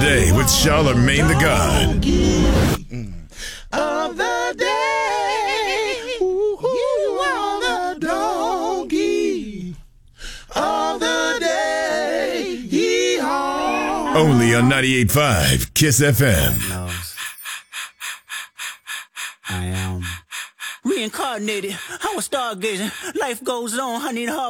day with Charlemagne the God. Of the day, you are the donkey of the day. Yee-haw. Only on 98.5 Kiss FM. I am reincarnated. I was stargazing. Life goes on. I need a hard